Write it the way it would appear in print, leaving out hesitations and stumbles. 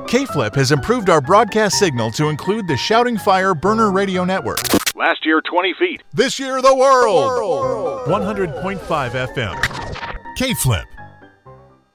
K-Flip has improved our broadcast signal to include the Shouting Fire Burner Radio Network. Last year, 20 feet. This year, the world. 100.5 FM. K-Flip.